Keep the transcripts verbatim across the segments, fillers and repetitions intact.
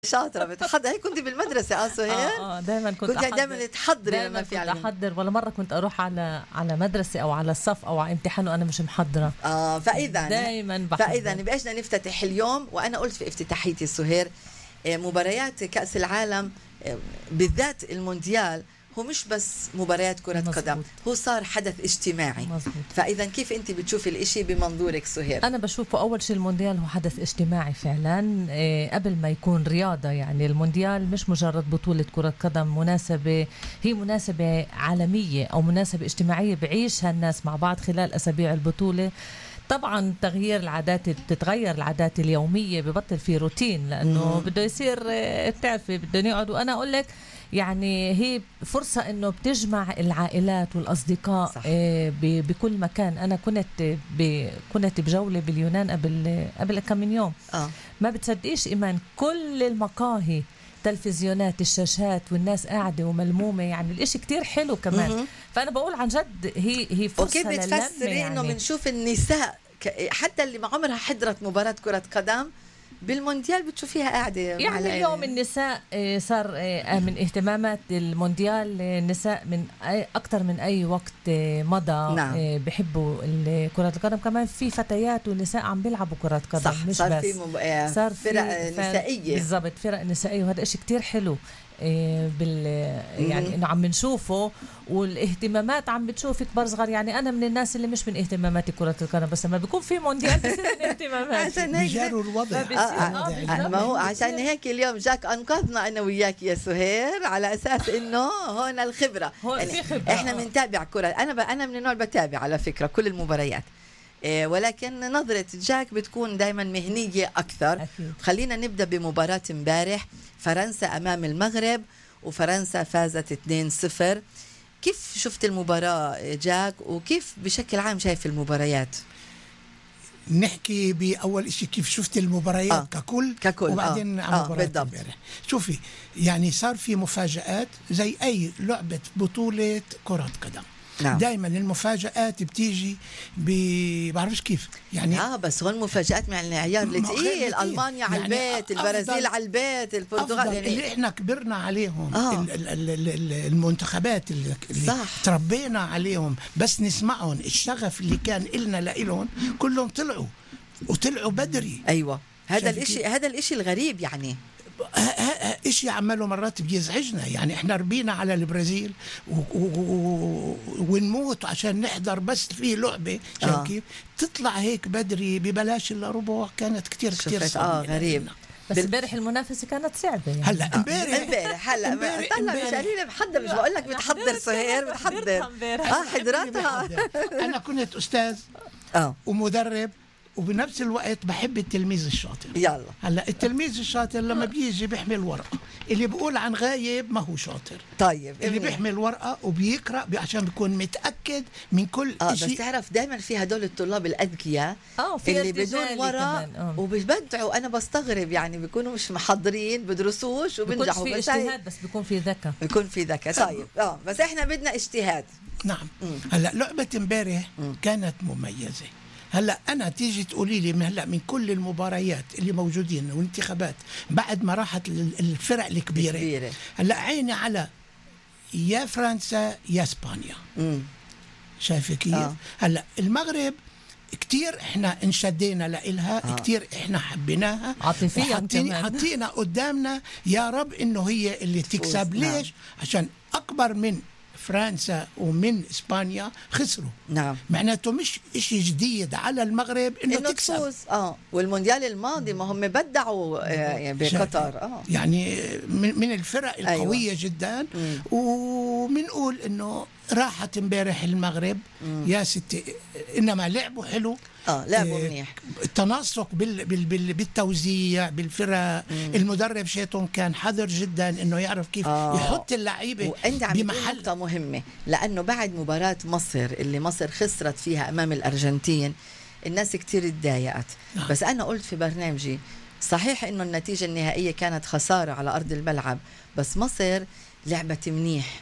شاطره بتحضر هيك كنت بالمدرسه اه سهير اه اه دائما كنت كنت دائما تحضري لما في علم احضر ولا مره كنت اروح على على مدرسه او على الصف او على امتحان وانا مش محضره اه فاذا دائما بحضر. فاذا باجنا نفتتح اليوم وانا قلت في افتتاحيتي سهير مباريات كأس العالم بالذات المونديال هو مش بس مباريات كرة مزبوط. قدم هو صار حدث اجتماعي مزبوط. فإذا كيف أنت بتشوفي الإشي بمنظورك سهير؟ أنا بشوفه أول شيء المونديال هو حدث اجتماعي فعلا إيه قبل ما يكون رياضة. يعني المونديال مش مجرد بطولة كرة قدم، مناسبة هي مناسبة عالمية أو مناسبة اجتماعية بعيشها الناس مع بعض خلال أسابيع البطولة. طبعا تغيير العادات بتتغير العادات اليومية، ببطل في روتين لأنه بده يصير بتعرفي بده يقعد. وأنا أقول لك يعني هي فرصة إنه بتجمع العائلات والأصدقاء آه بكل مكان. أنا كنت كنت بجولة باليونان قبل قبل كم من يوم آه. ما بتصدقيش إيمان كل المقاهي تلفزيونات الشاشات والناس قاعدة وملمومة، يعني الإشي كتير حلو كمان. م-م. فأنا بقول عن جد هي هي فرصة للمة. وكيف بتفسري يعني إنه بنشوف النساء حتى اللي ما عمرها حضرت مباراة كرة قدم بالمونديال بتشوفيها قاعدة يعني اليوم النساء صار من اهتمامات المونديال النساء من أكتر من أي وقت مضى. نعم. بيحبوا كرة القدم، كمان في فتيات ونساء عم بيلعبوا كرة قدم. صح. مش صار بس في مب... صار فرق نسائية بالضبط فرق نسائية، وهذا إشي كتير حلو بال يعني انه عم نشوفه والاهتمامات عم بتشوف كبار صغار. يعني انا من الناس اللي مش من اهتماماتي كرة القدم، بس لما بيكون في مونديال بصير من اهتماماتي بيجاروا الوضع. ما هو عشان هيك اليوم جاك انقذنا انا وياك يا سهير على اساس انه هون الخبرة. هون يعني في خبرة. احنا بنتابع كرة. انا ب... انا من النوع بتابع على فكرة كل المباريات، ولكن نظرة جاك بتكون دايما مهنية أكثر. أكيد. خلينا نبدأ بمباراة امبارح فرنسا أمام المغرب، وفرنسا فازت اثنين صفر. كيف شفت المباراة جاك وكيف بشكل عام شايف المباريات؟ نحكي بأول إشي كيف شفت المباريات آه. ككل, ككل وبعدين آه. عن مباريات آه. امبارح. شوفي يعني صار في مفاجآت زي أي لعبة بطولة كرة قدم. نعم. دائما المفاجآت بتيجي بعرفش كيف يعني اه بس هون مفاجآت مع العيار الثقيل. ألمانيا على يعني البيت، البرازيل على البيت، البرتغال يعني اللي احنا كبرنا عليهم آه. المنتخبات اللي صح. تربينا عليهم بس نسمعهم الشغف اللي كان إلنا لإلهم كلهم طلعوا وطلعوا بدري. أيوة هذا الاشي هذا الاشي الغريب يعني إشي عمله مرات بيزعجنا. يعني إحنا ربينا على البرازيل ونموت عشان نحضر بس في لعبة آه. كيف تطلع هيك بدري ببلاش إلا ربع كانت كتير كتير صعبة. آه غريب. بس امبارح المنافسة كانت صعبة يعني. هلا امبارح امبارح هلا طلع مش قليل بحضر. مش بقول لك بتحضر سهير بتحضر اه حضرتها. أنا كنت أستاذ آه. ومدرب وبنفس الوقت بحب التلميذ الشاطر. يلا هلا التلميذ الشاطر لما بيجي بيحمل ورقه، اللي بيقول عن غايب ما هو شاطر. طيب اللي بيحمل ورقه وبيقرا عشان يكون متاكد من كل آه شيء. بس تعرف دائما في هدول الطلاب الاذكياء اللي بدون ورق وبيبدعوا. انا بستغرب يعني بيكونوا مش محضرين بدرسوش وبنجحوا. بس اجتهاد بس بيكون في ذكاء بيكون في ذكاء. طيب اه بس احنا بدنا اجتهاد. نعم. مم. هلا لعبه امبارح كانت مميزه. هلا أنا تيجي تقولي لي من هلا من كل المباريات اللي موجودين والانتخابات بعد ما راحت الفرق الكبيرة, الكبيرة. هلا عيني على يا فرنسا يا إسبانيا. مم. شايفة كيف؟ آه. هلا المغرب كتير احنا انشدينا لإلها. آه. كتير احنا حبيناها عاطفيا كمان حطينا قدامنا يا رب إنه هي اللي تكسب. ليش؟ نعم. عشان أكبر من فرنسا ومن إسبانيا خسروا. نعم. معناته مش إشي جديد على المغرب إنه, إنه تكسب. تفوز. آه والمونديال الماضي ما هم بدعوا آه بقطر. آه يعني من, من الفرق القوية أيوة. جدا. ومنقول إنه راحت امبارح المغرب. مم. يا ستي إنما لعبوا حلو. اه لعبوا منيح. التناسق بال بال بال بالتوزيع بالفرق. مم. المدرب شيتون كان حذر جدا انه يعرف كيف آه. يحط اللعيبه بمحل. نقطة مهمة لانه بعد مباراة مصر اللي مصر خسرت فيها امام الارجنتين الناس كتير اتضايقت. آه. بس انا قلت في برنامجي صحيح انه النتيجة النهائية كانت خسارة على ارض الملعب، بس مصر لعبت منيح.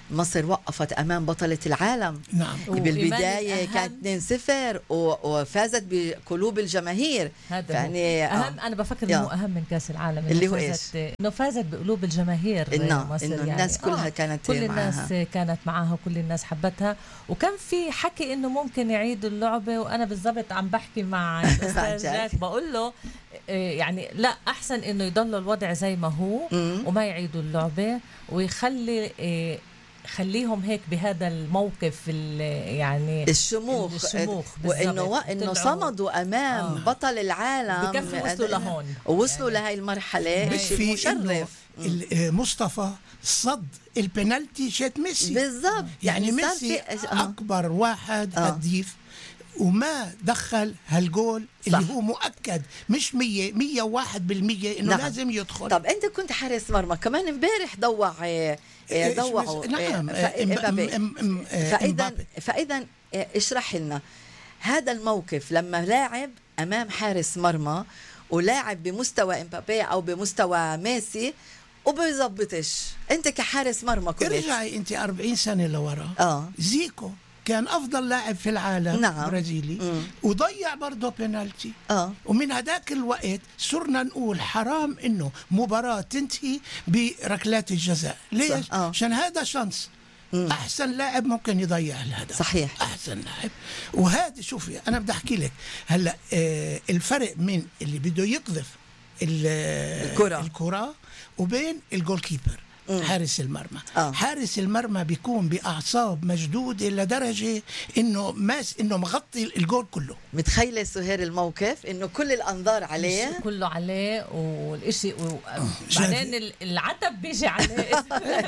مصر وقفت أمام بطلة العالم. نعم. بالبداية كانت اثنين صفر وفازت بقلوب الجماهير. هذا يعني أهم. أنا بفكر إنه أهم من كأس العالم اللي هو إيش؟ إنه فازت بقلوب الجماهير. إنه مصر إنه يعني الناس كلها آه. كانت كل معها. الناس كانت معها وكل الناس حبتها، وكان في حكي إنه ممكن يعيدوا اللعبة. وأنا بالضبط عم بحكي مع الأستاذ جاك بقول له يعني لا، أحسن إنه يضل الوضع زي ما هو وما يعيدوا اللعبة، ويخلي خليهم هيك بهذا الموقف يعني الشموخ, الشموخ وانه انه صمدوا امام آه. بطل العالم، بكفي وصلوا لهون ووصلوا يعني لهي المرحله. شيء مشرف. مصطفى صد البنالتي شات ميسي بالضبط، يعني, يعني ميسي اكبر واحد آه. هديف وما دخل هالجول اللي هو مؤكد مش مية مية واحد بالمية انه نعم. لازم يدخل. طب انت كنت حارس مرمى كمان امبارح ضوع ضوعوا نعم. فاذا فاذا اشرح لنا هذا الموقف لما لاعب امام حارس مرمى ولاعب بمستوى امبابي او بمستوى ميسي وبيزبطش، انت كحارس مرمى كنت ارجعي انت أربعين سنة لورا. اه زيكو كان أفضل لاعب في العالم. نعم. برازيلي. مم. وضيع برضه بينالتي. آه. ومن هذاك الوقت صرنا نقول حرام إنه مباراة تنتهي بركلات الجزاء. ليش؟ آه. عشان هذا شانس. مم. أحسن لاعب ممكن يضيع الهدف. صحيح. أحسن لاعب. وهذا شوفي أنا بدي أحكي لك هلا آه الفرق من اللي بده يقذف الكرة الكرة وبين الجول كيبر. مم. حارس المرمى. آه. حارس المرمى بيكون بأعصاب مشدودة لدرجة إنه ماس إنه مغطي الجول كله. متخيلة سهير الموقف إنه كل الأنظار عليه كله عليه والإشي وبعدين العتب بيجي عليه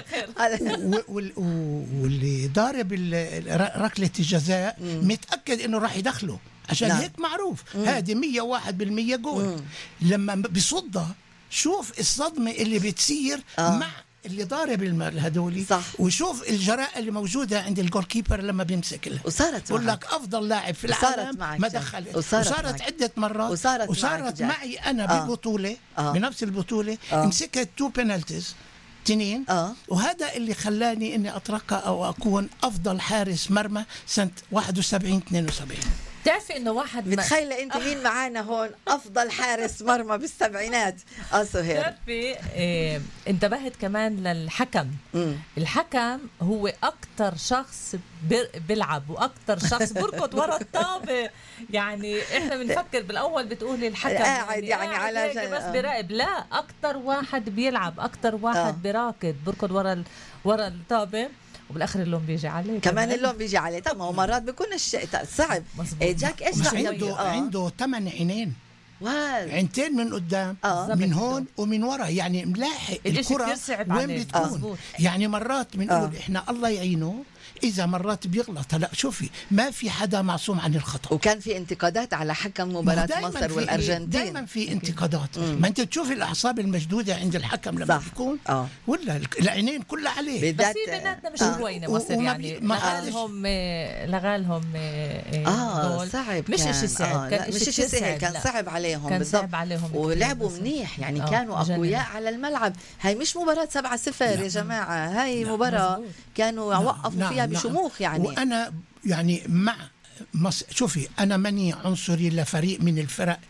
واللي ضارب ركلة الجزاء متأكد إنه راح يدخله عشان نعم. هيك معروف هذه مية واحد بالمية جول. مم. لما بصدها شوف الصدمة اللي بتصير آه. مع اللي ضارب المال هدولي. صح. وشوف الجراءة اللي موجودة عند الجول كيبر لما بيمسك له وصارت بقول لك أفضل لاعب في العالم ما دخلت وصارت, وصارت عدة مرات وصارت, وصارت معي أنا آه. ببطولة آه. بنفس البطولة آه. مسكت تو بينالتيز تنين آه. وهذا اللي خلاني إني أترقى أو أكون أفضل حارس مرمى سنة واحد وسبعين اثنين وسبعين. تعرفي انه واحد متخيله انت مين معانا هون افضل حارس مرمى بالسبعينات؟ اه سهير. تعرفي إيه انتبهت كمان للحكم. مم. الحكم هو اكثر شخص بيلعب واكثر شخص بركض ورا الطابه. يعني احنا بنفكر بالاول بتقولي الحكم قاعد يعني, يعني على جن... بس بيراقب، لا اكثر واحد بيلعب، اكثر واحد آه. براكض بركض ورا ال... ورا الطابه، وبالاخر اللون بيجي عليه كمان اللون بيجي عليه. طب ما هو مرات بيكون صعب. جاك ايش عنده آه. عنده ثمان عينين، عينتين من قدام آه. من هون ومن ورا، يعني ملاحق الكرة وين بتكون. آه. يعني مرات بنقول آه. احنا الله يعينه إذا مرات بيغلط. لا شوفي ما في حدا معصوم عن الخطأ. وكان في انتقادات على حكم مباراة مصر والأرجنتين. دائما في انتقادات. مم. ما أنت تشوفي الأعصاب المشدودة عند الحكم لما بيكون آه. ولا العينين كلها عليه. بس هي بيناتنا مش هوينة مصر يعني لغالهم لغالهم آه صعب، مش إشي صعب، كان مش إشي سهل، كان صعب عليهم كان صعب عليهم ولعبوا منيح يعني آه. كانوا أقوياء على الملعب. هاي مش مباراة سبعة صفر يا جماعة، هاي مباراة كانوا وقفوا فيها بشموخ يعني. وأنا يعني مع مصر شوفي أنا ماني عنصري لفريق من الفرق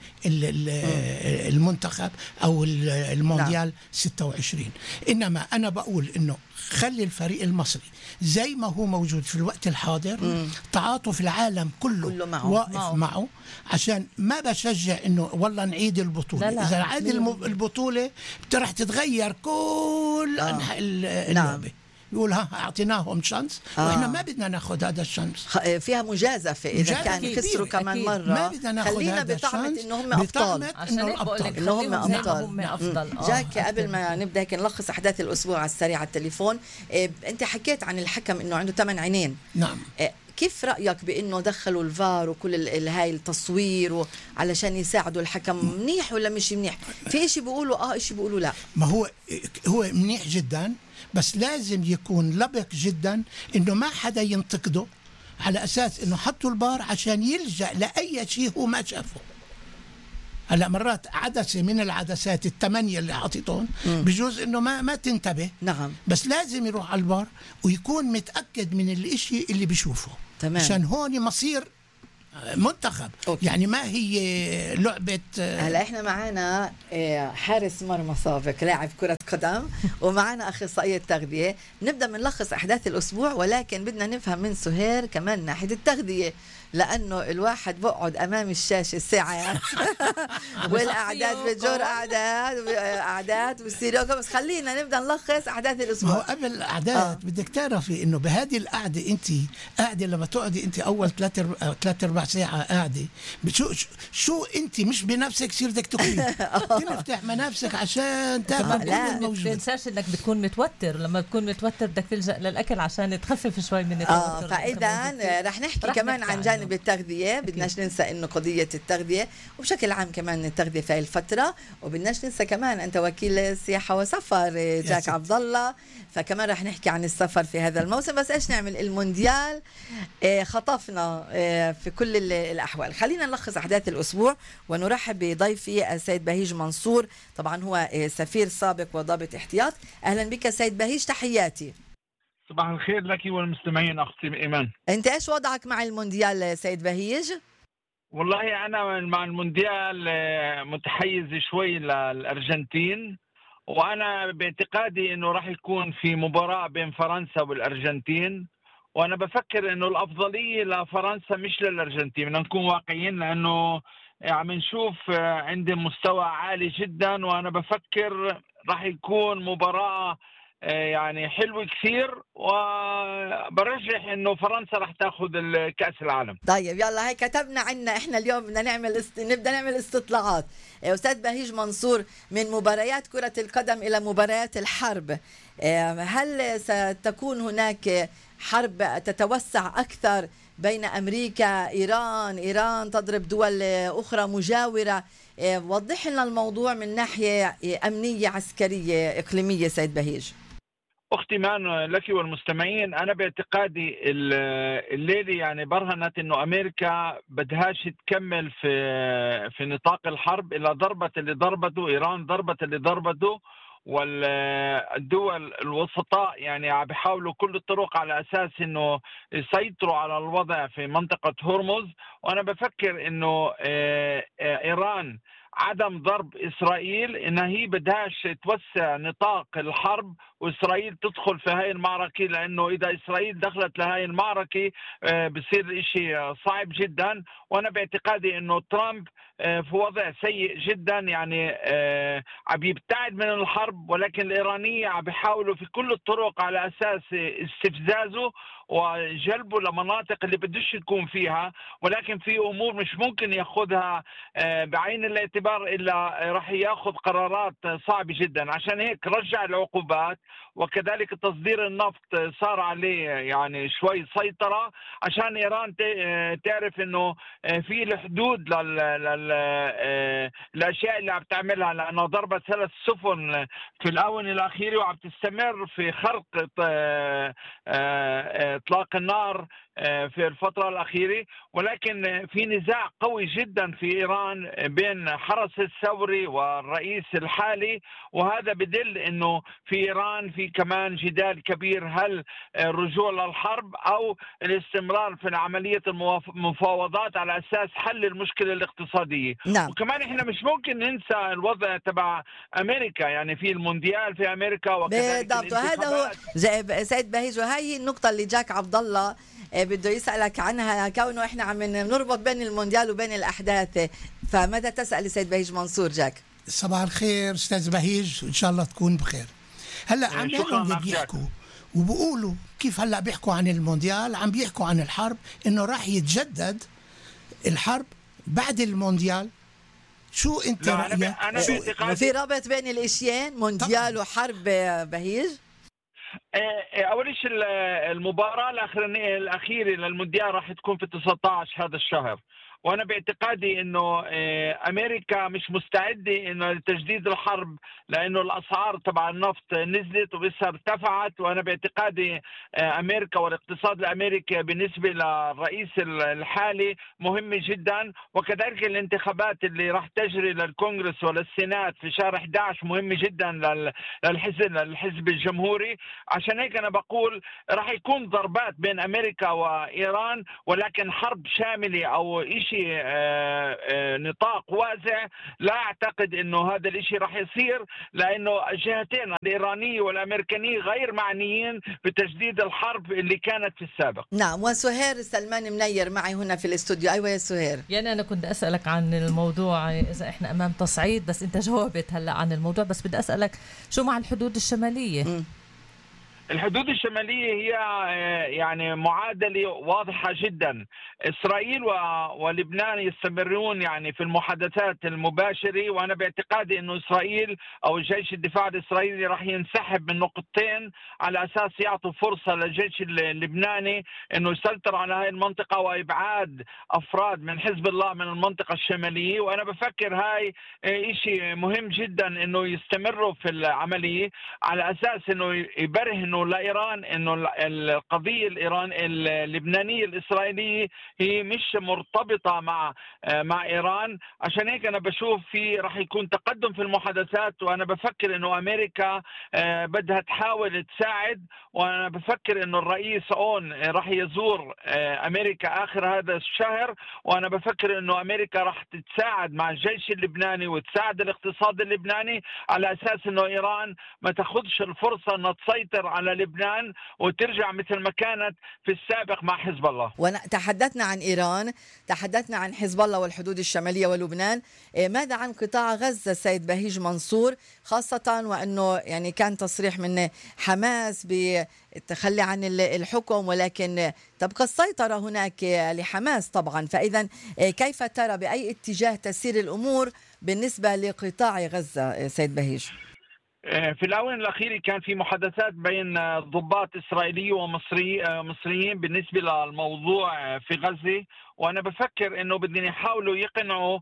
المنتخب أو المونديال ستة وعشرين، إنما أنا بقول إنه خلي الفريق المصري زي ما هو موجود في الوقت الحاضر. مم. تعاطف العالم كله, كله معه. واقف معه. معه عشان ما بشجع إنه والله نعيد البطولة. لا لا. إذا عاد البطولة رح تتغير كل آه. أنحاء اللعبة. يقول ها اعطيناهم شانس آه. واحنا ما بدنا ناخذ هذا الشانس. فيها مجازفه اذا كان خسروا كمان مره. ما بدنا ناخذ خلينا بطعمه انه هم ابطال، عشان هيك بقول لك انه هم ابطال. هم افضل. جاك قبل ما نبدا هيك نلخص احداث الاسبوع على السريع على التليفون. إيه انت حكيت عن الحكم انه عنده ثمان عينين. نعم. إيه كيف رايك بانه دخلوا الفار وكل هاي التصوير علشان يساعدوا الحكم؟ منيح ولا مش منيح؟ في شيء بيقولوا اه شيء بيقولوا لا. ما هو هو منيح جدا، بس لازم يكون لبق جدا انه ما حدا ينتقده على اساس انه حطوا البار عشان يلجأ لاي شيء هو ما شافه. هلا مرات عدسه من العدسات الثمانيه اللي حاططهم بجوز انه ما ما تنتبه. نعم. بس لازم يروح على البار ويكون متاكد من الاشي اللي بيشوفه. تمام. عشان هون مصير منتخب. أوكي. يعني ما هي لعبة. هلا احنا معنا حارس مرمى سابق لاعب كرة قدم ومعنا أخصائية تغذية. نبدأ بنلخص أحداث الأسبوع، ولكن بدنا نفهم من سهير كمان ناحية التغذية، لأنه الواحد بقعد أمام الشاشة ساعات والأعداد بتجر أعداد أعداد والسيريو. بس خلينا نبدأ نلخص أحداث الأسبوع. ما هو قبل الأعداد آه. بدك تعرفي إنه بهذه القعدة أنت قاعدة لما تقعدي أنت أول ثلاثة ثلاثة أربع ساعة قاعدة شو شو أنت مش بنفسك صير بدك تاكلي تفتح منافسك عشان تاخذ كل الموجود. لا تنساش إنك بتكون متوتر، لما تكون متوتر بدك تلجأ للأكل عشان تخفف شوي من التوتر. آه فإذا رح نحكي كمان عن جانب التغذية. بدناش ننسى إنه قضية التغذية وبشكل عام كمان التغذية في هاي الفترة، وبدناش ننسى كمان أنت وكيل سياحة وسفر جاك عبد الله، فكمان رح نحكي عن السفر في هذا الموسم. بس إيش نعمل؟ المونديال خطفنا في كل الأحوال. خلينا نلخص أحداث الأسبوع ونرحب بضيفي السيد بهيج منصور، طبعا هو سفير سابق وضابط احتياط. أهلا بك سيد بهيج، تحياتي. صباح الخير لك والمستمعين أختي إيمان. أنت إيش وضعك مع المونديال سيد بهيج؟ والله أنا مع المونديال متحيز شوي للأرجنتين، وأنا باعتقادي إنه راح يكون في مباراة بين فرنسا والأرجنتين، وأنا بفكر إنه الأفضلية لفرنسا مش للأرجنتين. بدنا نكون واقعيين لأنه عم نشوف عندهم مستوى عالي جدا، وأنا بفكر راح يكون مباراة يعني حلو كثير، وبرجح انه فرنسا رح تاخذ كأس العالم. طيب يلا هي كتبنا عنا احنا اليوم بدنا نعمل است... نبدا نعمل استطلاعات. استاذ بهيج منصور، من مباريات كرة القدم الى مباريات الحرب، هل ستكون هناك حرب تتوسع اكثر بين امريكا ايران، ايران تضرب دول اخرى مجاورة؟ وضح لنا الموضوع من ناحية امنية عسكرية اقليمية سيد بهيج. أختي مان لك والمستمعين، أنا باعتقادي الليلة يعني برهنت إنه أمريكا بدهاش تكمل في في نطاق الحرب، إلا ضربت اللي ضربته إيران، ضربت اللي ضربته، والدول الوسطاء يعني عم بيحاولوا كل الطرق على أساس إنه يسيطروا على الوضع في منطقة هرمز. وأنا بفكر إنه إيران عدم ضرب إسرائيل إنها هي بدهاش توسع نطاق الحرب وإسرائيل تدخل في هاي المعركة، لأنه إذا إسرائيل دخلت لهاي المعركة بصير إشي صعب جدا. وأنا باعتقادي إنه ترامب في وضع سيء جدا، يعني عم يبتعد من الحرب، ولكن الإيرانية عم بيحاولوا في كل الطرق على أساس استفزازه وجلبه لمناطق اللي بدش يكون فيها، ولكن في أمور مش ممكن ياخدها بعين الاعتبار إلا راح ياخذ قرارات صعبة جدا. عشان هيك رجع العقوبات، وكذلك تصدير النفط صار عليه يعني شوي سيطرة، عشان إيران تعرف إنه في الحدود للأشياء اللي عم تعملها، لأنه ضربت ثلاث سفن في الآونة الأخيرة وعم تستمر في خرق إطلاق النار في الفترة الأخيرة. ولكن في نزاع قوي جدا في إيران بين حرس الثوري والرئيس الحالي، وهذا بدل أنه في إيران في كمان جدال كبير، هل الرجوع للحرب أو الاستمرار في عملية المفاوضات على أساس حل المشكلة الاقتصادية. نعم. وكمان إحنا مش ممكن ننسى الوضع تبع أمريكا، يعني في المونديال في أمريكا وكذلك بالضبط. وهذا هو سيد بهيج، وهي النقطة اللي جاك عبد الله بده يسألك عنها، كونه احنا عم نربط بين المونديال وبين الأحداث. فماذا تسأل سيد بهيج منصور جاك؟ صباح الخير أستاذ بهيج، إن شاء الله تكون بخير. هلا عم بيحكوا وبقولوا كيف هلا بيحكوا عن المونديال، عم بيحكوا عن الحرب، إنه راح يتجدد الحرب بعد المونديال. شو انت رأيك؟ أنا شو في رابط بين الاشيين مونديال طبعا. وحرب بهيج؟ اول شيء المباراه الاخيره الاخيره للمونديال راح تكون في تسعة عشر هذا الشهر، وأنا باعتقادي أنه أمريكا مش مستعدة إنه لتجديد الحرب، لأنه الأسعار تبع النفط نزلت وبسها ارتفعت. وأنا باعتقادي أمريكا والاقتصاد الأمريكي بالنسبة للرئيس الحالي مهمة جدا، وكذلك الانتخابات اللي راح تجري للكونغرس وللسينات في شهر أحد عشر مهمة جدا للحزب للحزب الجمهوري. عشان هيك أنا بقول راح يكون ضربات بين أمريكا وإيران، ولكن حرب شاملة أو إشي نطاق واسع لا أعتقد أنه هذا الإشي راح يصير، لأنه الجهتين الإيرانية والأمريكانية غير معنيين بتجديد الحرب اللي كانت في السابق. نعم. وسهير سلمان منير معي هنا في الاستوديو. أيوة يا سهير. يعني أنا كنت أسألك عن الموضوع إذا إحنا أمام تصعيد، بس أنت جاوبت هلأ عن الموضوع، بس بدي أسألك شو مع الحدود الشمالية؟ م. الحدود الشمالية هي يعني معادلة واضحة جدا. إسرائيل ولبنان يستمرون يعني في المحادثات المباشرة، وأنا باعتقادي أنه إسرائيل أو جيش الدفاع الإسرائيلي راح ينسحب من نقطتين على أساس يعطوا فرصة للجيش اللبناني أنه يسيطر على هذه المنطقة وإبعاد أفراد من حزب الله من المنطقة الشمالية. وأنا بفكر هاي إشي مهم جدا أنه يستمروا في العملية على أساس أنه يبرهنوا لإيران إنه القضية الإيران اللبنانية الإسرائيلية هي مش مرتبطة مع مع إيران. عشان هيك أنا بشوف في راح يكون تقدم في المحادثات، وأنا بفكر إنه أمريكا بدها تحاول تساعد، وأنا بفكر إنه الرئيس أون راح يزور أمريكا آخر هذا الشهر، وأنا بفكر إنه أمريكا راح تتساعد مع الجيش اللبناني وتساعد الاقتصاد اللبناني على أساس إنه إيران ما تاخذش الفرصة إنها تسيطر على لبنان وترجع مثل ما كانت في السابق مع حزب الله. وتحدثنا عن إيران، تحدثنا عن حزب الله والحدود الشمالية ولبنان. ماذا عن قطاع غزة سيد بهيج منصور، خاصة وأنه يعني كان تصريح من حماس بالتخلي عن الحكم، ولكن تبقى السيطرة هناك لحماس طبعا. فإذا كيف ترى بأي اتجاه تسير الأمور بالنسبة لقطاع غزة سيد بهيج؟ في الآونة الأخيرة كان في محادثات بين ضباط إسرائيليين ومصريين بالنسبة للموضوع في غزة، وأنا بفكر إنه بدهم يحاولوا يقنعوا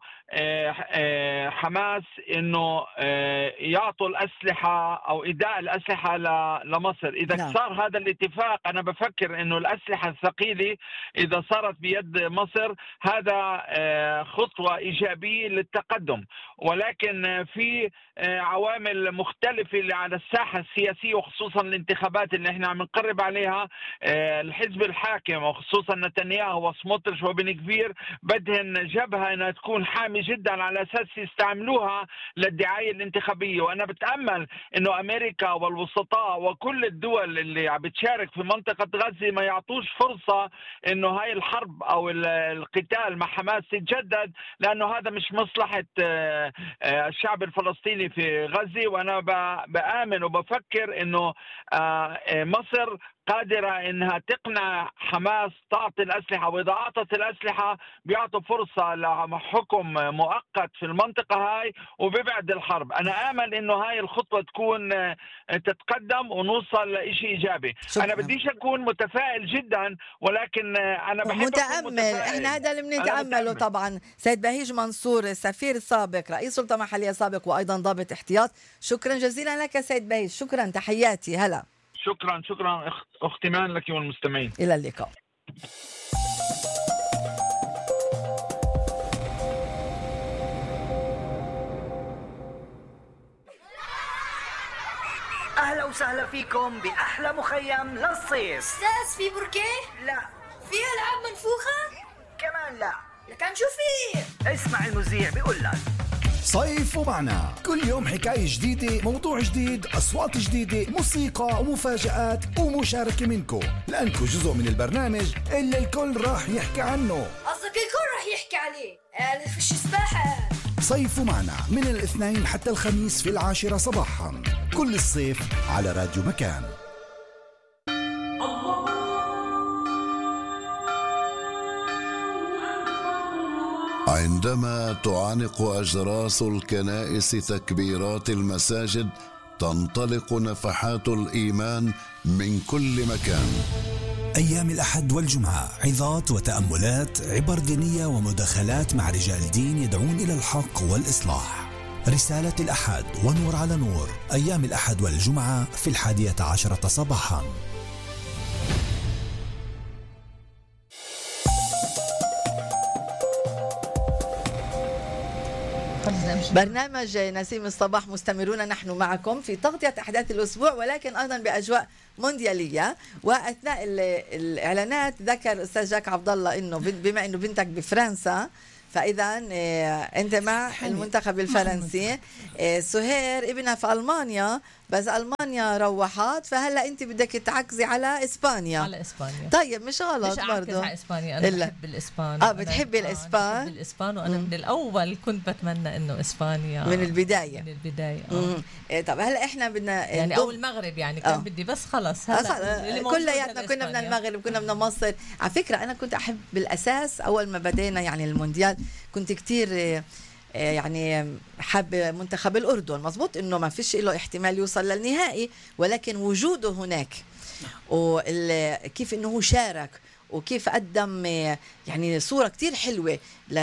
حماس إنه يعطوا الأسلحة أو إيداء الأسلحة لمصر. إذا نعم. صار هذا الاتفاق أنا بفكر إنه الأسلحة الثقيلة إذا صارت بيد مصر هذا خطوة إيجابية للتقدم، ولكن في عوامل مختلفة اللي على الساحة السياسية وخصوصا الانتخابات اللي احنا عم نقرب عليها. الحزب الحاكم وخصوصا نتنياهو وسموتريتش وبن كبير بدهن جبهة انها تكون حامي جدا على اساس يستعملوها للدعاية الانتخابية. وانا بتأمل انه امريكا والوسطاء وكل الدول اللي عم بتشارك في منطقة غزة ما يعطوش فرصة انه هاي الحرب او القتال مع حماس تتجدد، لانه هذا مش مصلحة الشعب الفلسطيني في غزة. وانا بآمن وبفكر انه مصر قادرة انها تقنع حماس تعطي الاسلحة، واذا اعطت الاسلحة بيعطوا فرصة لحكم مؤقت في المنطقة هاي وبيبعد الحرب. انا امل انه هاي الخطوة تكون تتقدم ونوصل لإشي ايجابي. شكرا. انا بديش اكون متفائل جدا، ولكن انا بحب متأمل. احنا هذا اللي بنتأمله طبعا. سيد بهيج منصور، سفير سابق، رئيس سلطة محلية سابق، وايضا ضابط احتياط. شكرا جزيلا لك سيد بهيج. شكرا، تحياتي. هلا. شكرا شكرا أختي مان لك والمستمعين. إلى اللقاء. أهلا وسهلا فيكم بأحلى مخيم للصيف. أستاذ في بركيه؟ لا. في ألعاب منفوخة؟ كمان لا. لكن شو في؟ اسمع المذيع بيقول لك صيف ومعنا كل يوم حكاية جديدة، موضوع جديد، أصوات جديدة، موسيقى ومفاجآت ومشاركة منكم، لأنكم جزء من البرنامج اللي الكل راح يحكي عنه. قصدك الكل راح يحكي عليه؟ أنا فيش سباحة. صيف ومعنا من الاثنين حتى الخميس في العاشرة صباحا كل الصيف على راديو مكان. عندما تعانق أجراس الكنائس تكبيرات المساجد تنطلق نفحات الإيمان من كل مكان. أيام الأحد والجمعة عظات وتأملات، عبر دينية ومداخلات مع رجال دين يدعون إلى الحق والإصلاح. رسالة الأحد ونور على نور، أيام الأحد والجمعة في الحادية عشرة صباحا. برنامج نسيم الصباح مستمرون نحن معكم في تغطية أحداث الأسبوع، ولكن أيضا بأجواء مونديالية. وأثناء الإعلانات ذكر أستاذ جاك عبد الله إنه بما إنه بنتك بفرنسا، فإذا أنت مع المنتخب الفرنسي. سهير ابنها في ألمانيا، بس ألمانيا روحت، فهلا أنت بدك تعكزي على إسبانيا. على إسبانيا. طيب مش غلط مش برضه. على إسبانيا، أنا بحب الإسبان. آه بتحبي الإسبان؟ بحب الإسبان، وأنا من الأول كنت بتمنى إنه إسبانيا من البداية. من البداية. آه. إيه طب هلا إحنا بدنا يعني أو المغرب، يعني كان آه. بدي بس خلص هلا كلياتنا كنا من المغرب، كنا من مصر. على فكرة أنا كنت أحب بالأساس أول ما بدينا يعني المونديال كنت كتير يعني حب منتخب الأردن. مزبوط إنه ما فيش له احتمال يوصل للنهائي، ولكن وجوده هناك وكيف إنه هو شارك وكيف قدم يعني صورة كتير حلوة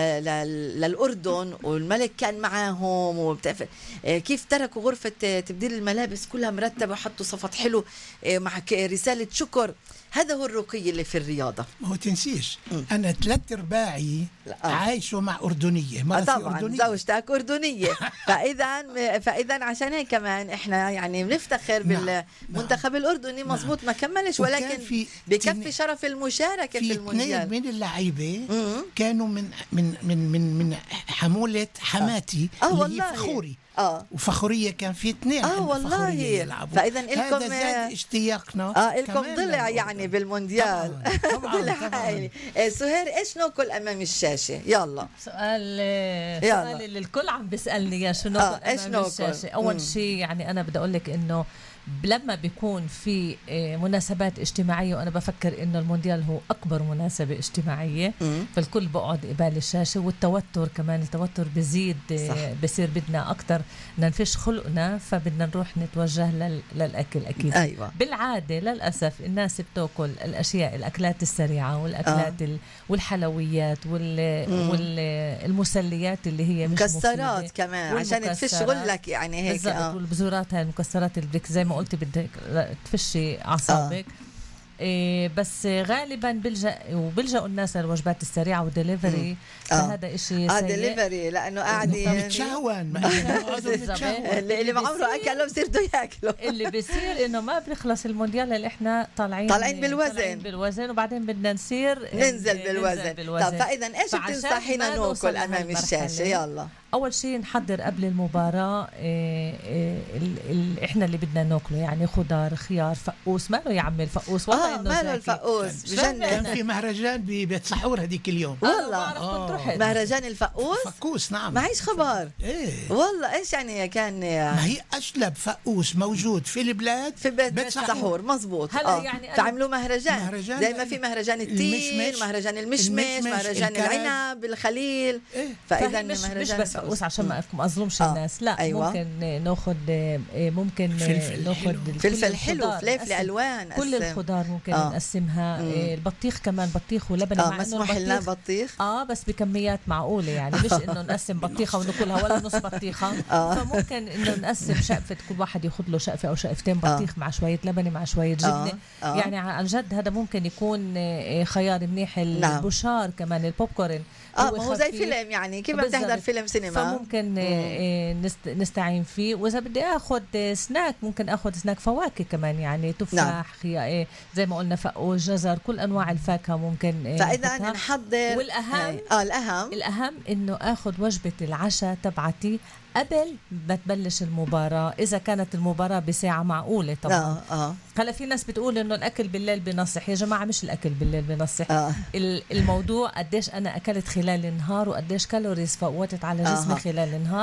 للأردن، والملك كان معاهم، وبتعرف كيف تركوا غرفة تبديل الملابس كلها مرتبة وحطوا صفط حلو مع رسالة شكر. هذا هو الرقي اللي في الرياضة. ما هو تنسيش م. أنا ثلاث أرباعي آه. عايشوا مع أردنية. آه طبعا زوجتك أردنية. فإذا فإذا عشان هيك كمان إحنا يعني بنفتخر بالمنتخب نعم. الأردني. مزبوط ما كملش، ولكن بكفي شرف المشاركة في, في المونديال. من اللعيبة كانوا من من من من من حمولة حماتي آه. اللي والله. هي فخوري. اه وفخوريه كان في اثنين. اه والله. فاذا لكم هذا زاد اشتياقنا. اه لكم ضلع يعني بالمونديال. طبعا طبعا. سهير ايش ناكل امام الشاشه؟ يلا سؤال سؤال اللي الكل عم بيسالني يا شو ناكل آه. امام الشاشه. اول شيء يعني انا بدي اقول لك انه لما بيكون في مناسبات اجتماعية، وأنا بفكر إنه المونديال هو أكبر مناسبة اجتماعية، مم. فالكل بقعد قبال الشاشة، والتوتر كمان التوتر بزيد. بصير بدنا أكتر ننفش خلقنا، فبدنا نروح نتوجه لل... للأكل أكيد. أيوة. بالعادة للأسف الناس بتأكل الأشياء الأكلات السريعة والأكلات آه. ال... والحلويات وال... والمسليات اللي هي مش مكسرات كمان عشان تفش غلك يعني هيك. بالضبط. آه. والبزورات هاي المكسرات اللي بدك زي ما قلت بدك تفشي أعصابك. آه. إيه بس غالبا بلجأ وبلجأوا الناس للوجبات السريعة ودليفري. فهذا إشي اه دليفري لأنه قاعدين متشهون اللي ما عمره أكلوا بصيروا ياكلوا. اللي بيصير إنه ما بيخلص المونديال اللي إحنا طالعين طالعين بالوزن طالعين بالوزن وبعدين بدنا نصير ننزل بالوزن. بالوزن. طب فإذا إيش بتنصحينا ناكل أمام الشاشة؟ يلا أول شيء نحضر قبل المباراة إيه إيه ال ال إحنا اللي بدنا ناكله، يعني خضار خيار فقوس. ماله يا عمي الفقوس؟ والله آه ماله الفقوس بجنن. كان في مهرجان ببيت سحور هذيك اليوم والله. آه. مهرجان الفقوس فقوس. نعم معيش خبر. إيه والله إيش يعني كان ما هي أشلب فقوس موجود في البلاد في بيت, بيت سحور, سحور. مزبوط. هلا آه. يعني فعملوا مهرجان. مهرجان زي ما في مهرجان التين، مهرجان المشمش, المشمش مهرجان العنب الخليل. إيه؟ فإذا مش, مش بس فقوس عشان ما أفكم أظلمش آه. الناس. لا أيوة. ممكن ناخد ممكن فلفل ناخد فلفل حلو، فلفل ألوان، كل الخضار ممكن آه. نقسمها. مم. البطيخ كمان بطيخ ولبن. آه مسموح لنا بطيخ اه بس بكميات معقولة، يعني مش إنه نقسم بطيخة وناكلها ولا نص بطيخة. آه. فممكن إنه نقسم شقفة، كل واحد ياخد له شقفة أو شقفتين بطيخ آه. مع شوية لبن مع شوية جبنة. آه. آه. يعني عن جد هذا ممكن يكون خيار منيح. البشار كمان البوب كورن اه ما هو زي فيلم، يعني كيف بتحضر فيلم سينما، فممكن نست نستعين فيه. واذا بدي اخذ سناك ممكن اخذ سناك فواكه كمان، يعني تفاح خيار زي ما قلنا فقوس جزر، كل انواع الفاكهه ممكن. فاذا نحضر. والاهم اه الاهم الاهم انه اخذ وجبه العشاء تبعتي قبل ما تبلش المباراة، إذا كانت المباراة بساعة معقولة طبعا. آه آه. هلا في ناس بتقول إنه الأكل بالليل بنصح. يا جماعة مش الأكل بالليل بنصح. آه. الموضوع قديش أنا أكلت خلال النهار وقديش كالوريز فوتت على جسمي آه. خلال النهار،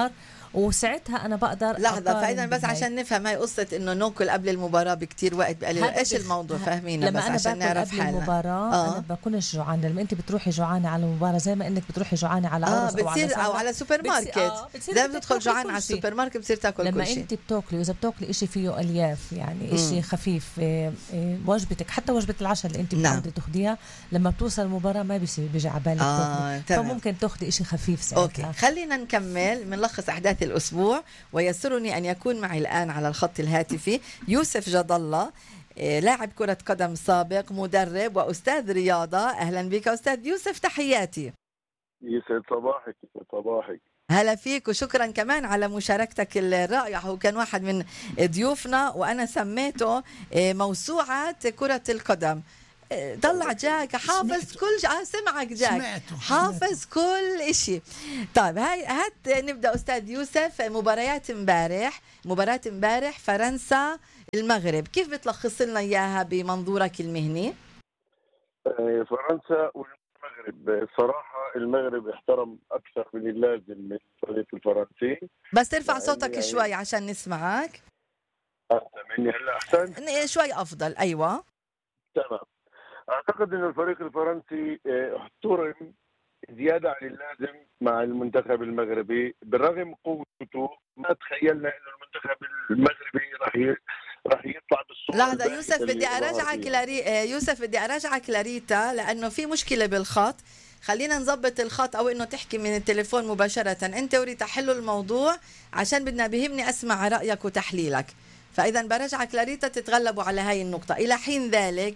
وساعتها انا بقدر لحظه. فاذا بس عشان نفهم هاي قصه انه ناكل قبل المباراه بكتير وقت قليل، ايش الموضوع؟ فهمينا بس عشان نعرف حالنا. قبل المباراه آه. انا بكونش جوعانه. لما انت بتروحي جوعانه على المباراه زي ما انك بتروحي جوعانه على آه بتصير او, أو على سوبر ماركت، آه زي ما بتدخل جوعان على السوبر ماركت بتصير تاكل لما كل شيء. لما انت بتاكلي واذا بتاكلي شيء فيه الياف يعني شيء خفيف إيه إيه وجبتك حتى وجبه العشاء اللي انت نعم. بدك تاخديها لما بتوصل المباراه ما بيصير بيجي على بالك آه فممكن تاخدي شيء خفيف ساعتها. اوكي خلينا نكمل بنلخص احداث الاسبوع. ويسرني ان يكون معي الان على الخط الهاتفي يوسف جد الله، لاعب كرة قدم سابق، مدرب وأستاذ رياضة. أهلا بك أستاذ يوسف، تحياتي. يسعد صباحك. يسعد صباحك. هلا فيك وشكرا كمان على مشاركتك الرائعة. هو كان واحد من ضيوفنا وأنا سميته موسوعة كرة القدم. طلع جاك حافظ كل شيء. آه سمعك جاك سمعته. حافظ سمعته. كل شيء. طيب هاي هات نبدأ أستاذ يوسف. مباريات امبارح مباراة امبارح فرنسا المغرب، كيف بتلخص لنا إياها بمنظورك المهني؟ فرنسا والمغرب صراحة المغرب احترم أكثر من اللازم من الفريق الفرنسي. بس ترفع صوتك يعني شوي عشان نسمعك. مني هلا أحسن؟ شوي أفضل. أيوة تمام. أعتقد أن الفريق الفرنسي احترم زيادة عن اللازم مع المنتخب المغربي. بالرغم قوته ما تخيلنا أن المنتخب المغربي راح راح يطلع بالصورة. لحظة يوسف بدي أراجعك لري... يوسف بدي أراجعك لريتا لأنه في مشكلة بالخط. خلينا نظبط الخط أو إنه تحكي من التليفون مباشرة أنت وريتا. حلوا الموضوع عشان بدنا بهمني أسمع رأيك وتحليلك. فإذا برجعك لريتا تتغلبوا على هاي النقطة. إلى حين ذلك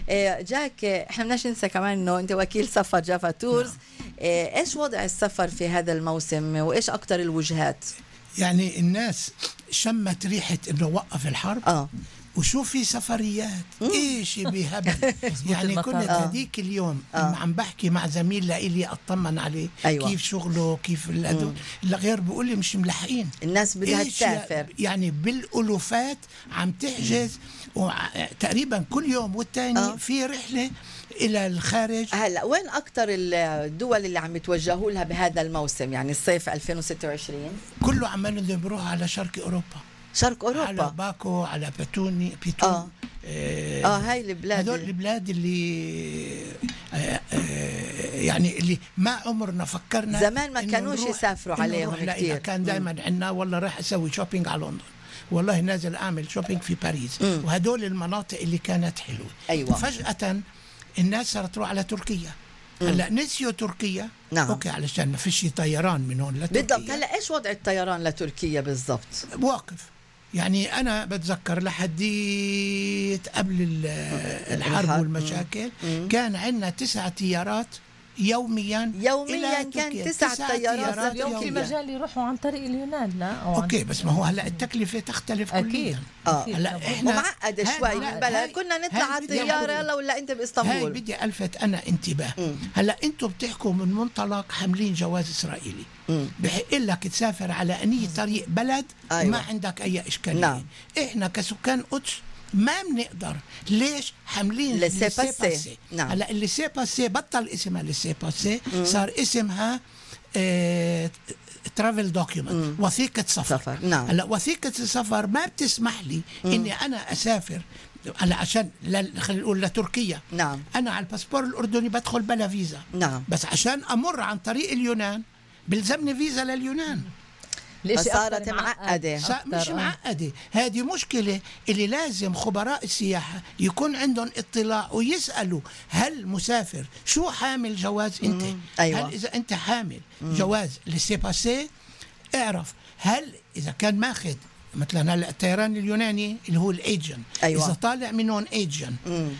جاك إحنا بدناش ننسى كمان إنه أنت وكيل سفر جافا تورز. إيش وضع السفر في هذا الموسم وإيش أكتر الوجهات؟ يعني الناس شمت ريحة إنه وقف الحرب آه. وشوف في سفريات ايش بهبل. يعني كنت هديك اليوم آه. عم بحكي مع زميل لإلي اطمن عليه أيوة. كيف شغله كيف الأدو الغير بيقول لي مش ملحقين الناس بدها تسافر يعني بالألوفات عم تحجز تقريبا كل يوم والتاني آه. في رحلة إلى الخارج. هلا وين أكتر الدول اللي عم يتوجهوا لها بهذا الموسم يعني الصيف ألفين وستة وعشرين؟ كله عمالهم بيروحوا على شرق أوروبا. شرق أوروبا على باكو على باتوني بيتون آه. آه, اه هاي البلاد هذول البلاد اللي آه آه يعني اللي ما عمرنا فكرنا زمان ما كانوش يسافروا عليهم كثير. كان دائما عندنا والله راح اسوي شوبينج على لندن والله نازل اعمل شوبينج في باريس مم. وهدول المناطق اللي كانت حلوه. أيوة. فجأة الناس صارت تروح على تركيا. هلا نسيوا تركيا نعم. اوكي علشان ما فيش طيران من هون لتركيا بالضبط. هلا ايش وضع الطيران لتركيا بالضبط؟ واقف. يعني أنا بتذكر لحديت قبل الحرب والمشاكل مم. كان عندنا تسع طيارات يوميا يوميا كان تسع طيارات اليوم في مجال يروحوا عن طريق اليونان. لا أو اوكي بس ما هو هلا التكلفه تختلف اكيد اه هلا احنا ومعقد شوي من بلا كنا نطلع على الطياره لو لا انت باسطنبول. هاي بدي الفت انا انتباه مم. هلا انتم بتحكوا من منطلق حاملين جواز اسرائيلي بحق لك تسافر على اني طريق بلد أيوة. ما عندك اي اشكاليه. نعم. احنا كسكان قدس ما بنقدر. ليش؟ حاملين لسي باسي. نعم. هلا اللي سي باسي بطل اسمها لسي باسي صار اسمها اه ترافل دوكيومنت وثيقة سفر, سفر. نعم. هلا وثيقة السفر ما بتسمح لي مم. اني انا اسافر هلا عشان خلينا نقول لتركيا. نعم. انا على الباسبور الاردني بدخل بلا فيزا. نعم. بس عشان امر عن طريق اليونان بلزمني فيزا لليونان. صارت معقدة. مش معقدة. هذه مشكلة اللي لازم خبراء السياحة يكون عندهم اطلاع ويسألوا هل مسافر شو حامل جواز انت؟ أيوة. هل اذا انت حامل مم. جواز لسي باسي اعرف هل اذا كان ماخذ مثلا هلا الطيران اليوناني اللي هو الايجن. أيوة. اذا طالع منهم ايجن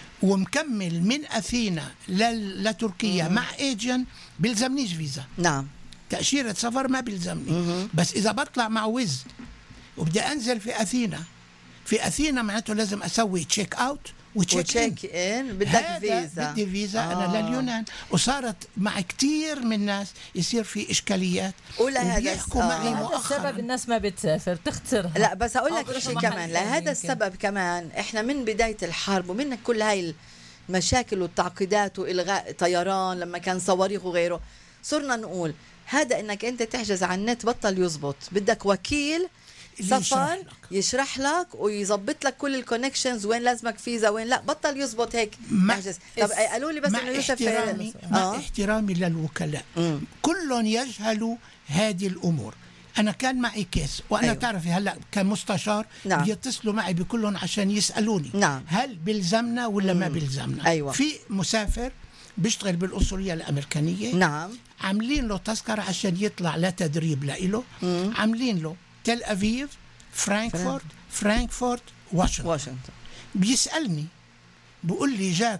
ومكمل من اثينا لتركيا مم. مع ايجن بيلزمنيش فيزا. نعم. تأشيرة سفر ما بيلزمني. مم. بس إذا بطلع مع ويز وبدي أنزل في أثينا في أثينا معناته لازم أسوي تشيك أوت وتشيك إن بدك فيزا. بدي فيزا آه. أنا لليونان. وصارت مع كتير من الناس يصير في إشكاليات وبيحكوا آه. معي مؤخرا. السبب الناس ما بتسافر تخسرها. لا بس أقول لك شيء كمان لهذا السبب كمان إحنا من بداية الحرب ومن كل هاي المشاكل والتعقيدات وإلغاء طيران لما كان صواريخ وغيره صرنا نقول هذا انك انت تحجز على النت بطل يزبط، بدك وكيل سفر يشرح لك ويظبط لك كل الكونكشنز، وين لازمك فيزا وين لا، بطل يزبط هيك تحجز. طب قالوا لي بس انه يوسف احترامي مع آه. احترامي للوكلاء كلهم يجهلوا هذه الامور. أنا كان معي كيس وأنا أيوة. تعرفي هلأ كمستشار نعم. بيتصلوا معي بكلهم عشان يسألوني نعم. هل بلزمنا ولا مم. ما بلزمنا. أيوة. في مسافر بيشتغل بالقنصلية الأمريكانية نعم. عاملين له تذكرة عشان يطلع لتدريب لإله، عاملين له تل أبيب فرانكفورت فرانكفورت واشنطن. واشنطن بيسألني بقول لي جاك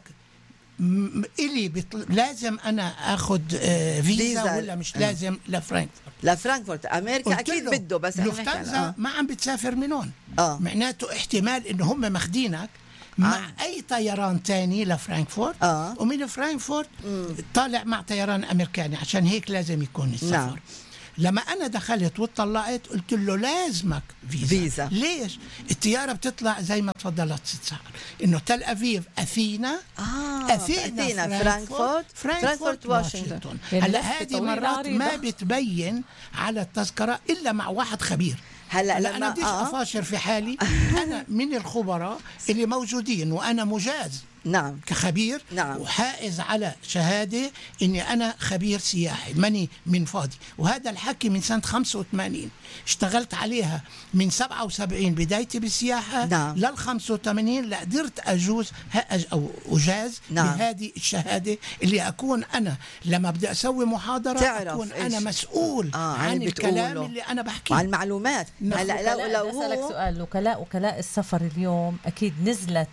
إلي بطل... لازم أنا أخذ آه فيزا ولا مش لازم آه. لفرانكفورت لفرانكفورت أمريكا أكيد بده، بس لوفتانزا آه. ما عم بتسافر من هون آه. معناته احتمال إنه هم ماخدينك مع آه. أي طيران تاني لفرانكفورت آه. ومن فرانكفورت طالع مع طيران أمريكاني، عشان هيك لازم يكون السفر نعم. لما أنا دخلت وطلعت قلت له لازمك فيزا. فيزا ليش؟ الطيارة بتطلع زي ما تفضلت ست ساعات، إنه تل أبيب أثينا آه أثينا, أثينا فرانكفورت فرانكفورت واشنطن. هلا هذه مرات ما بتبين على التذكرة إلا مع واحد خبير. هلا لما أنا بديش آه. أفاشر في حالي أنا من الخبراء اللي موجودين وأنا مجاز نعم كخبير نعم. وحائز على شهادة إني أنا خبير سياحي ماني من فاضي، وهذا الحكي من سنة خمسة وثمانين اشتغلت عليها من سبعة وسبعين بدايتي بالسياحة نعم. لل خمسة وثمانين لا قدرت أجوز أو أجاز نعم. بهذه الشهادة اللي أكون أنا لما بدي أسوي محاضرة أكون أنا مسؤول آه عن الكلام اللي أنا بحكيه عن المعلومات. هلا لو لو أسألك سؤال، وكلاء وكلاء السفر اليوم أكيد نزلت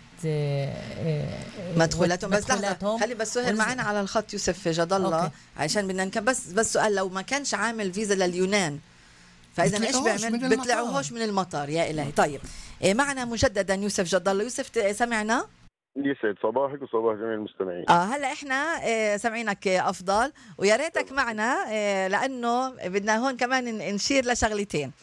مدخولاتهم، بس لحظة خلي بس سهل معنا على الخط يوسف جد الله عشان بدنا نكمل. بس بس سؤال، لو ما كانش عامل فيزا لليونان فإذا إيش بيعمل؟ بيطلعوهوش من المطار يا إلهي. طيب معنا مجددا يوسف جد الله. يوسف سمعنا؟ يسعد صباحك وصباح جميع المستمعين. اه هلا احنا سامعينك افضل، ويا ريتك معنا لانه بدنا هون كمان نشير لشغلتين.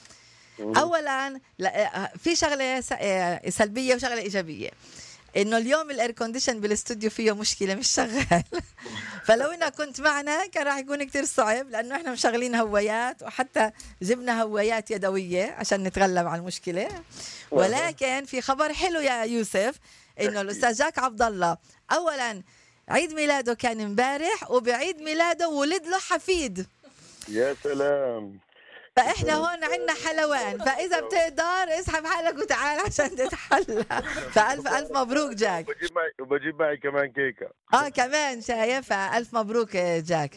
اولا في شغله سلبيه وشغله ايجابيه، انه اليوم الاير كونديشن بالاستوديو فيه مشكله مش شغال فلو انا كنت معنا كان راح يكون كتير صعب، لانه احنا مشغلين هوايات وحتى جبنا هوايات يدويه عشان نتغلب على المشكله. ولكن في خبر حلو يا يوسف، انه الاستاذ جاك عبد الله اولا عيد ميلاده كان امبارح، وبعيد ميلاده ولد له حفيد. يا سلام. فإحنا هون عندنا حلوان، فإذا بتقدر اسحب حالك وتعال عشان تتحلى. فألف ألف مبروك جاك. وبجيب معي وبجيب معي كمان كيكة. آه كمان شايف، ألف مبروك جاك.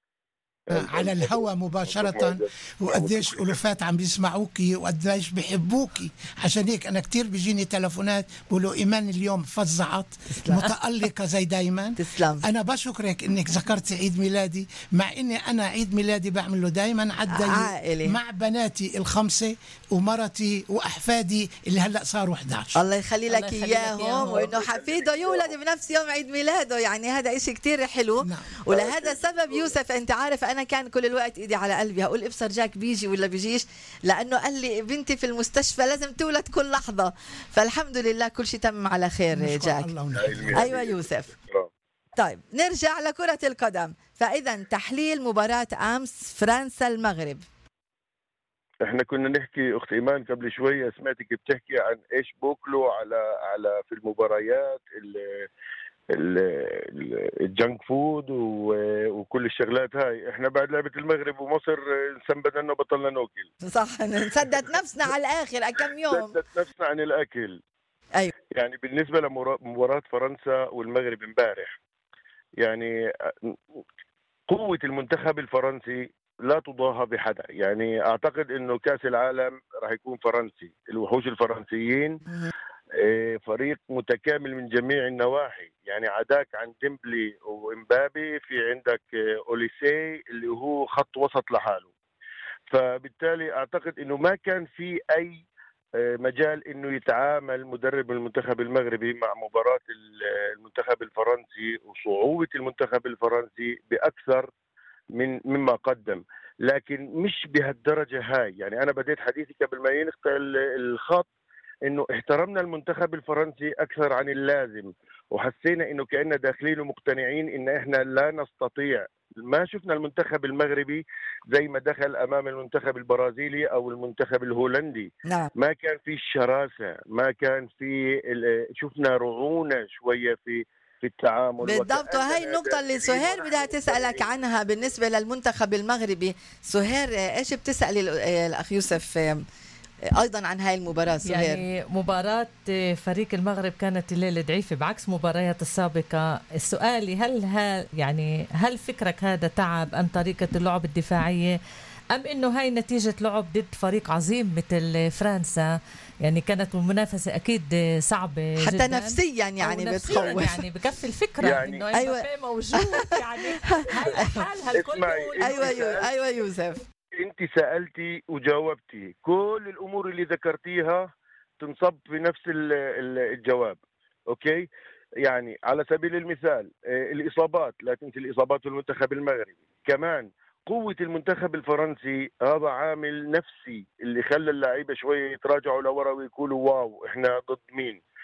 على الهواء مباشرة، وقديش ألوفات عم بيسمعوكي وقديش بيحبوكي، عشان هيك أنا كتير بيجيني تلفونات بقولوا إيمان اليوم فزعت متألقة زي دايما. تسلم. أنا بشكرك إنك ذكرتي عيد ميلادي، مع إني أنا عيد ميلادي بعمله دايما عالدايم مع بناتي الخمسة ومرتي وأحفادي اللي هلأ صاروا أحد عشر. الله يخلي لك إياهم، وإنه حفيده يولد بنفس يوم عيد ميلاده، يعني هذا إشي كتير حلو. نعم. ولهذا السبب يوسف أنت عارف أنا كان كل الوقت ايدي على قلبي هقول ابصر جاك بيجي ولا بيجيش، لانه قال لي بنتي في المستشفى لازم تولد كل لحظه. فالحمد لله كل شيء تم على خير جاك. ايوه يوسف. طيب نرجع لكره القدم. فاذا تحليل مباراه امس فرنسا المغرب. احنا كنا نحكي اخت ايمان قبل شويه، سمعتك بتحكي عن ايش بوكلوا على على في المباريات الجنك فود وكل الشغلات هاي. احنا بعد لعبة المغرب ومصر نسبنا انه بطلنا ناكل. صح، نسدد نفسنا على الاخر كم يوم نسدد نفسنا عن الاكل. ايوه يعني بالنسبة لمباراة فرنسا والمغرب امبارح، يعني قوة المنتخب الفرنسي لا تضاهى بحدا. يعني اعتقد انه كاس العالم راح يكون فرنسي. الوحوش الفرنسيين فريق متكامل من جميع النواحي، يعني عداك عن ديمبلي وإمبابي، في عندك أوليسي اللي هو خط وسط لحاله. فبالتالي أعتقد أنه ما كان في أي مجال أنه يتعامل مدرب المنتخب المغربي مع مباراة المنتخب الفرنسي وصعوبة المنتخب الفرنسي بأكثر من مما قدم، لكن مش بهالدرجة هاي. يعني أنا بديت حديثي قبل ما ينقطع الخط انه احترمنا المنتخب الفرنسي اكثر عن اللازم، وحسينا انه كأننا داخلين ومقتنعين ان احنا لا نستطيع ما شفنا المنتخب المغربي زي ما دخل امام المنتخب البرازيلي او المنتخب الهولندي. نعم. ما كان في الشراسه، ما كان في شفنا رعونه شويه في في التعامل. بالضبط، وهي النقطة اللي سهير بدها تسألك عنها بالنسبة للمنتخب المغربي. سهير ايش بتسألي الأخ يوسف أيضا عن هاي المباراة سهير؟ يعني مباراة فريق المغرب كانت الليلة ضعيفة بعكس مباريات السابقة. السؤال هل ها يعني هل فكرك هذا تعب أم طريقة اللعب الدفاعية أم إنه هاي نتيجة لعب ضد فريق عظيم مثل فرنسا؟ يعني كانت المنافسة أكيد صعبة حتى جداً نفسيا يعني بتخوف. يعني بكفي الفكرة يعني إنه أيوة موجود يعني هاي حالها الكل. أيوة يوسف. أيوة يوسف انت سألتي وجاوبتي كل الامور اللي ذكرتيها تنصب في نفس الجواب. اوكي، يعني على سبيل المثال الاصابات، لا تنسي الاصابات في المنتخب المغربي، كمان قوة المنتخب الفرنسي، هذا عامل نفسي اللي خلى اللعيبة شوية يتراجعوا لورا ويقولوا واو احنا ضد مين.